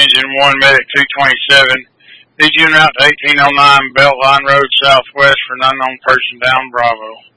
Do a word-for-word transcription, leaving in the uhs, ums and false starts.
Engine one, Medic two twenty-seven. Lead unit out to eighteen oh nine Beltline Road Southwest for an unknown person down Bravo.